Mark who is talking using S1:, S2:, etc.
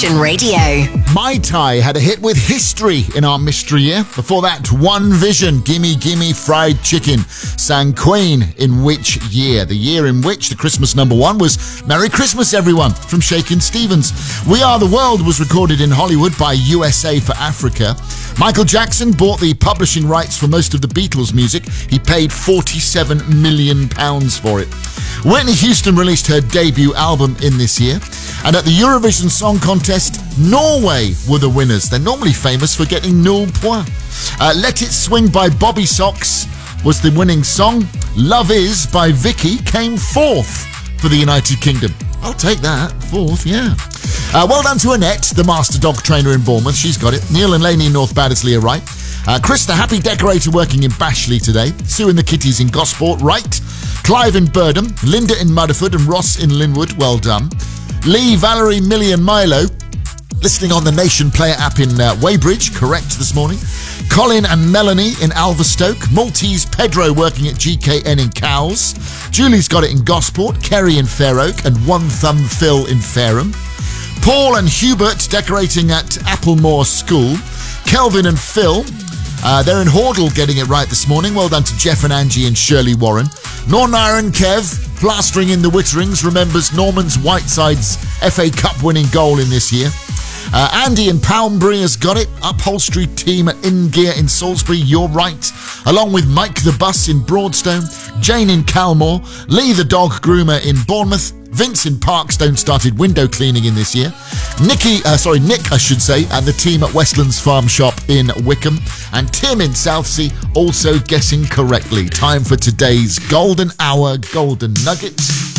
S1: Passion Radio.
S2: Mai Tai had a hit with History in our mystery year. Before that, One Vision, Gimme Gimme Fried Chicken, sang Queen in which year? The year in which the Christmas number one was Merry Christmas Everyone from Shakin' Stevens. We Are the World was recorded in Hollywood by USA for Africa. Michael Jackson bought the publishing rights for most of the Beatles music. He paid £47 million for it. Whitney Houston released her debut album in this year. And at the Eurovision Song Contest, Norway were the winners. They're normally famous for getting 0 points. Let It Swing by Bobby Sox was the winning song. Love Is by Vicky came fourth for the United Kingdom. I'll take that. Fourth, yeah. Well done to Annette, the master dog trainer in Bournemouth. She's got it. Neil and Lainey in North Baddesley are right. Chris, the happy decorator working in Bashley today. Sue and the kitties in Gosport, right. Clive in Birdham. Linda in Mudderford and Ross in Linwood, well done. Lee, Valerie, Millie and Milo listening on the Nation Player app in Weybridge, correct this morning. Colin and Melanie in Alverstoke. Maltese Pedro working at GKN in Cowes. Julie's got it in Gosport. Kerry in Fair Oak and One Thumb Phil in Fareham. Paul and Hubert decorating at Applemore School. Kelvin and Phil, they're in Hordle getting it right this morning. Well done to Jeff and Angie and Shirley Warren. Nornire and Kev, plastering in the Witterings, remembers Norman's Whiteside's FA Cup winning goal in this year. Andy in Poundbury has got it. Upholstery team at In Gear in Salisbury, you're right. Along with Mike the Bus in Broadstone, Jane in Calmore, Lee the dog groomer in Bournemouth, Vince in Parkstone started window cleaning in this year. Nick, and the team at Westlands Farm Shop in Wickham. And Tim in Southsea also guessing correctly. Time for today's Golden Hour Golden Nuggets.